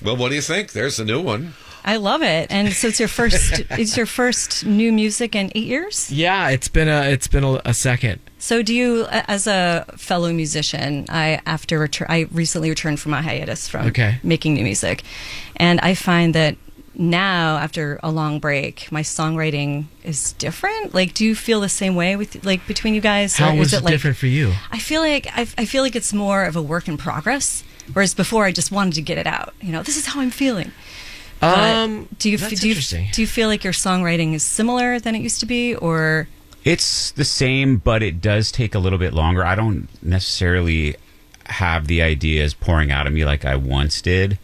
Well, what do you think? There's a new one. I love it. And so it's your first new music in 8 years? Yeah, it's been a second. So do you, as a fellow musician, I recently returned from a hiatus from making new music. And I find that now, after a long break, my songwriting is different. Like, do you feel the same way between you guys? How was it different for you? I feel like it's more of a work in progress. Whereas before, I just wanted to get it out. This is how I'm feeling. Do you feel like your songwriting is similar than it used to be, or? It's the same, but it does take a little bit longer. I don't necessarily have the ideas pouring out of me like I once did.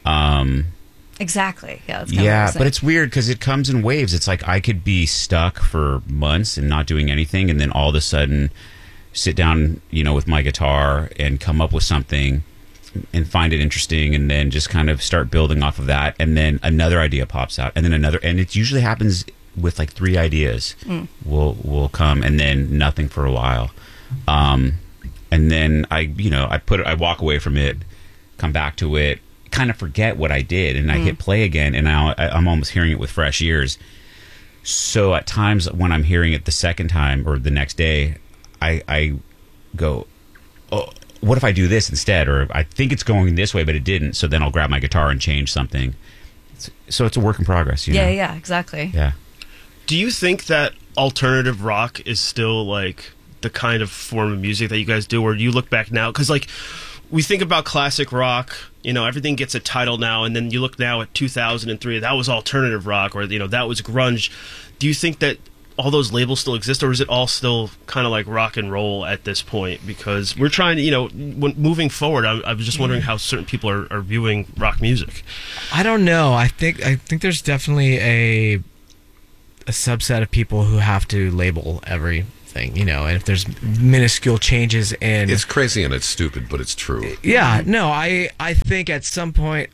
Exactly. Yeah. That's but it's weird because it comes in waves. It's like I could be stuck for months and not doing anything, and then all of a sudden sit down, with my guitar and come up with something and find it interesting, and then just kind of start building off of that, and then another idea pops out, and then another, and it usually happens with like 3 ideas will come, and then nothing for a while, and then I walk away from it, come back to it, kind of forget what I did, and I hit play again, and now I'm almost hearing it with fresh ears. So at times when I'm hearing it the second time or the next day, I go, oh, what if I do this instead? Or I think it's going this way, but it didn't. So then I'll grab my guitar and change something. So it's a work in progress. Yeah, exactly. Yeah. Do you think that alternative rock is still like the kind of form of music that you guys do, or do you look back now? Because like we think about classic rock, everything gets a title now, and then you look now at 2003, that was alternative rock, or that was grunge. Do you think that all those labels still exist, or is it all still kind of like rock and roll at this point? Because we're trying to, moving forward, I was just wondering how certain people are viewing rock music. I don't know. I think there's definitely a subset of people who have to label everything, and if there's minuscule changes in... It's crazy and it's stupid, but it's true. Yeah, no, I think at some point...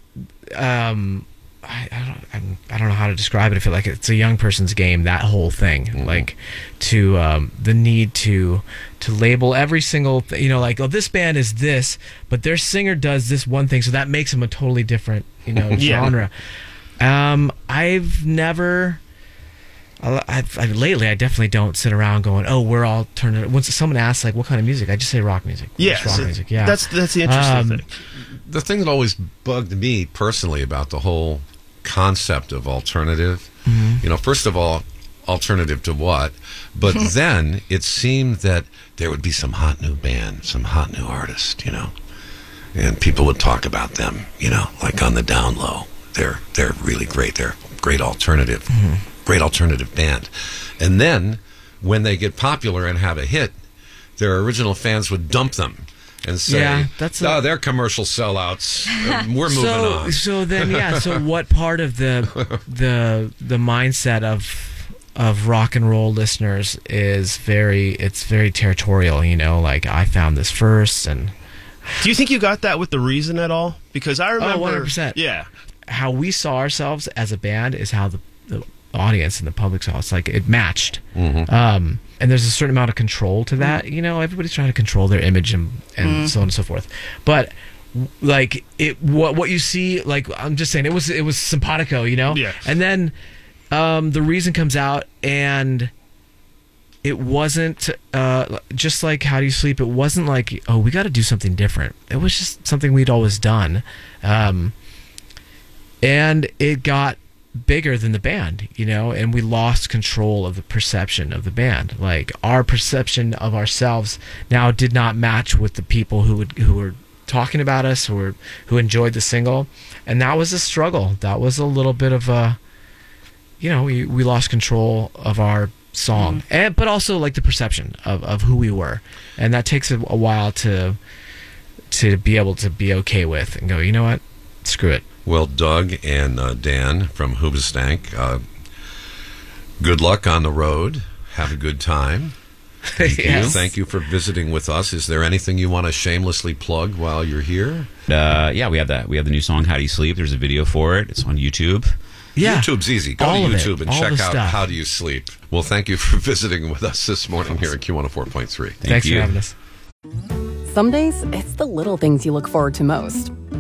I don't know how to describe it. I feel like it's a young person's game, that whole thing. Like to the need to label every single like, oh, this band is this, but their singer does this one thing, so that makes them a totally different genre. I've never lately I definitely don't sit around going, oh, we're alternative. Once someone asks like what kind of music, I just say rock music. Yeah, rock music. Yeah, that's the interesting thing. The thing that always bugged me personally about the whole concept of alternative, first of all, alternative to what? But then it seemed that there would be some hot new band, some hot new artist, and people would talk about them, like on the down low. They're really great. They're great alternative band. And then when they get popular and have a hit, their original fans would dump them and say, they're commercial sellouts. We're moving on. So then, so what part of the mindset of rock and roll listeners is very territorial, like I found this first. And do you think you got that with The Reason at all? Because I remember 100%. Yeah. How we saw ourselves as a band is how the audience and the public saw us. Like it matched. And there's a certain amount of control to that. Everybody's trying to control their image and so on and so forth. But like what you see, like I'm just saying, it was simpatico, Yeah. And then The Reason comes out, and it wasn't just like How Do You Sleep. It wasn't like, oh, we got to do something different. It was just something we'd always done, and it got bigger than the band, and we lost control of the perception of the band. Like our perception of ourselves now did not match with the people who were talking about us, who enjoyed the single, and that was a struggle. That was a little bit of a, we lost control of our song, but also like the perception of who we were, and that takes a while to be able to be okay with and go, you know what, screw it. Well, Doug and Dan from Hoobastank, good luck on the road. Have a good time. Thank you for visiting with us. Is there anything you want to shamelessly plug while you're here? We have that. We have the new song "How Do You Sleep." There's a video for it. It's on YouTube. Yeah. YouTube's easy. Go to YouTube and check out How Do You Sleep. Well, thank you for visiting with us this morning here at Q104.3. Thanks for having us. Some days, it's the little things you look forward to most.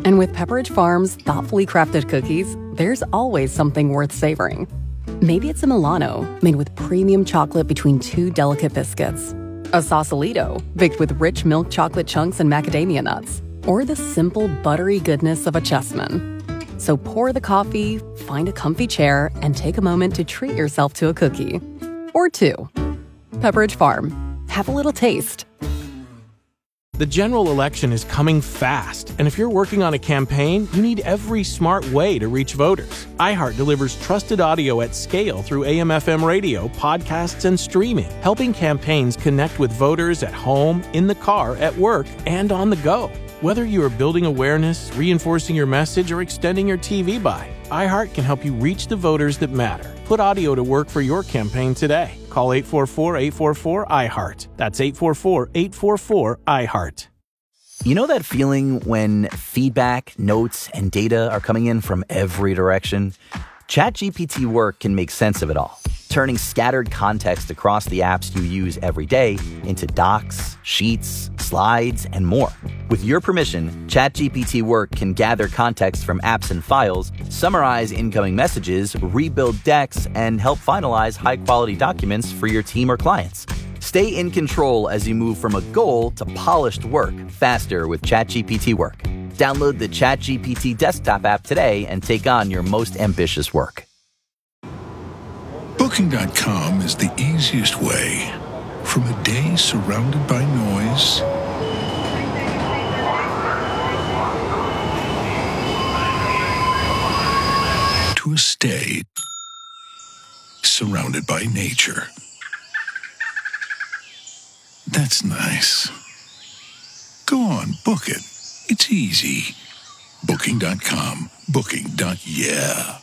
And with Pepperidge Farm's thoughtfully crafted cookies, there's always something worth savoring. Maybe it's a Milano, made with premium chocolate between two delicate biscuits. A Sausalito, baked with rich milk chocolate chunks and macadamia nuts. Or the simple, buttery goodness of a Chessman. So pour the coffee, find a comfy chair, and take a moment to treat yourself to a cookie. Or two. Pepperidge Farm. Have a little taste. The general election is coming fast, and if you're working on a campaign, you need every smart way to reach voters. iHeart delivers trusted audio at scale through AM/FM radio, podcasts, and streaming, helping campaigns connect with voters at home, in the car, at work, and on the go. Whether you are building awareness, reinforcing your message, or extending your TV buy, iHeart can help you reach the voters that matter. Put audio to work for your campaign today. Call 844-844-iHeart. That's 844-844-iHeart. You know that feeling when feedback, notes, and data are coming in from every direction? ChatGPT Work can make sense of it all, turning scattered context across the apps you use every day into docs, sheets, slides, and more. With your permission, ChatGPT Work can gather context from apps and files, summarize incoming messages, rebuild decks, and help finalize high-quality documents for your team or clients. Stay in control as you move from a goal to polished work faster with ChatGPT Work. Download the ChatGPT desktop app today and take on your most ambitious work. Booking.com is the easiest way. From a day surrounded by noise to a stay surrounded by nature. That's nice. Go on, book it. It's easy. Booking.com. Booking.yeah.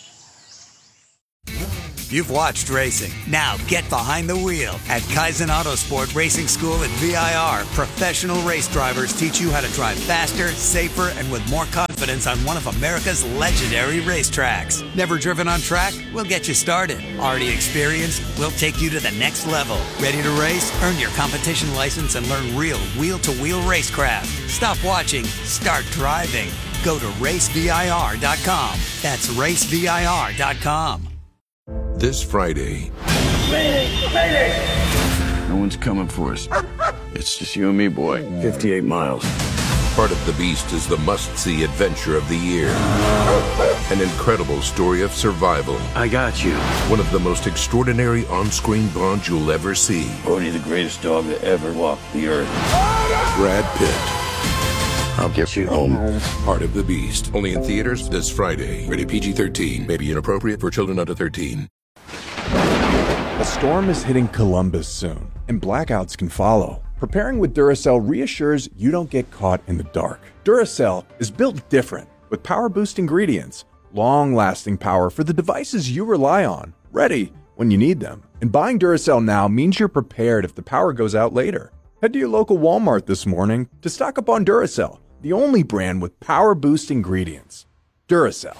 You've watched racing. Now get behind the wheel. At Kaizen Autosport Racing School at VIR, professional race drivers teach you how to drive faster, safer, and with more confidence on one of America's legendary racetracks. Never driven on track? We'll get you started. Already experienced? We'll take you to the next level. Ready to race? Earn your competition license and learn real wheel-to-wheel racecraft. Stop watching. Start driving. Go to racevir.com. That's racevir.com. This Friday. Mayday! No one's coming for us. It's just you and me, boy. 58 miles. Part of the Beast is the must-see adventure of the year. An incredible story of survival. I got you. One of the most extraordinary on-screen bonds you'll ever see. Only the greatest dog that ever walked the earth. Brad Pitt. I'll get you home. Part of the Beast. Only in theaters this Friday. Rated PG-13. May be inappropriate for children under 13. A storm is hitting Columbus soon, and blackouts can follow. Preparing with Duracell reassures you don't get caught in the dark. Duracell is built different, with power-boost ingredients, long-lasting power for the devices you rely on, ready when you need them. And buying Duracell now means you're prepared if the power goes out later. Head to your local Walmart this morning to stock up on Duracell, the only brand with power-boost ingredients. Duracell.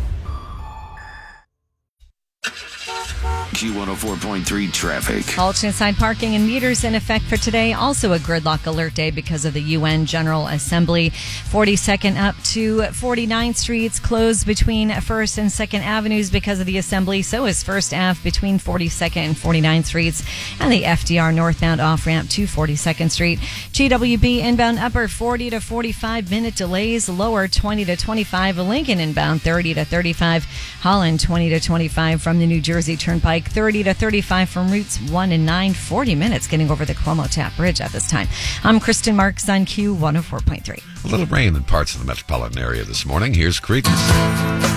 Q104.3 traffic. Alternate parking and meters in effect for today. Also a gridlock alert day because of the UN General Assembly. 42nd up to 49th Streets closed between 1st and 2nd Avenues because of the Assembly. So is 1st Ave between 42nd and 49th Streets. And the FDR northbound off-ramp to 42nd Street. GWB inbound upper 40 to 45 minute delays. Lower 20 to 25. Lincoln inbound 30 to 35. Holland 20 to 25 from the New Jersey Turnpike. 30 to 35 from routes 1 and 9, 40 minutes getting over the Cuomo Tap Bridge at this time. I'm Kristen Marks on Q104.3. A little rain in parts of the metropolitan area this morning. Here's Creedence.